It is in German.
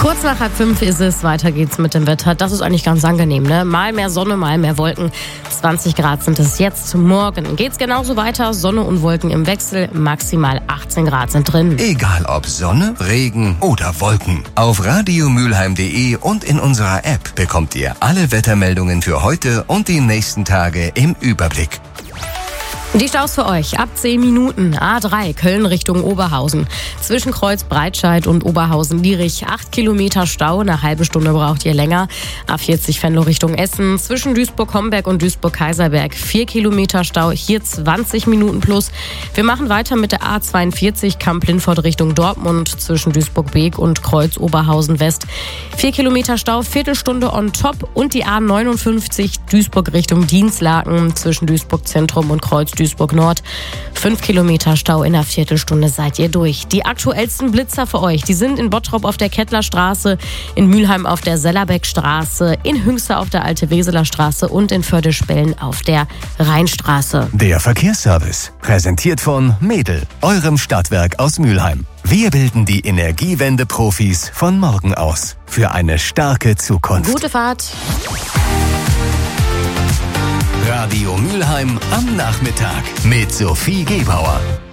Kurz nach 4:30 ist es, weiter geht's mit dem Wetter. Das ist eigentlich ganz angenehm, ne? Mal mehr Sonne, mal mehr Wolken. 20 Grad sind es jetzt. Morgen geht's genauso weiter. Sonne und Wolken im Wechsel. Maximal 18 Grad sind drin. Egal ob Sonne, Regen oder Wolken. Auf radiomülheim.de und in unserer App bekommt ihr alle Wettermeldungen für heute und die nächsten Tage im Überblick. Die Staus für euch ab 10 Minuten. A3 Köln Richtung Oberhausen. Zwischen Kreuz Breitscheid und Oberhausen-Lierich 8 Kilometer Stau. Eine halbe Stunde braucht ihr länger. A40 Venlo Richtung Essen. Zwischen Duisburg-Homberg und Duisburg-Kaiserberg 4 Kilometer Stau. Hier 20 Minuten plus. Wir machen weiter mit der A42 Kamp-Lindfort Richtung Dortmund. Zwischen Duisburg-Beek und Kreuz Oberhausen-West 4 Kilometer Stau. Viertelstunde on top. Und die A59 Duisburg Richtung Dienstlaken. Zwischen Duisburg-Zentrum und Kreuz Duisburg Nord. 5 Kilometer Stau in einer Viertelstunde seid ihr durch. Die aktuellsten Blitzer für euch, die sind in Bottrop auf der Kettlerstraße, in Mülheim auf der Sellerbeckstraße, in Hüngste auf der Alte Weseler Straße und in Förde-Spellen auf der Rheinstraße. Der Verkehrsservice, präsentiert von Medel, eurem Stadtwerk aus Mülheim. Wir bilden die Energiewende-Profis von morgen aus. Für eine starke Zukunft. Gute Fahrt. Radio Mülheim am Nachmittag mit Sophie Gebauer.